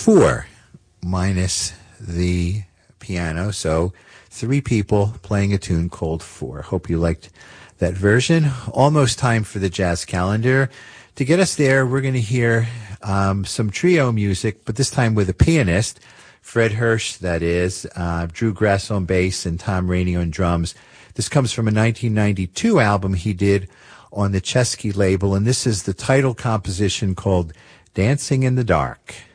4 minus the piano, so 3 people playing a tune called 4. Hope you liked that version. Almost time for the jazz calendar. To get us there, we're going to hear some trio music, but this time with a pianist, Fred Hirsch, that is, Drew Grass on bass, and Tom Rainey on drums. This comes from a 1992 album he did on the Chesky label, and this is the title composition called Dancing in the Dark.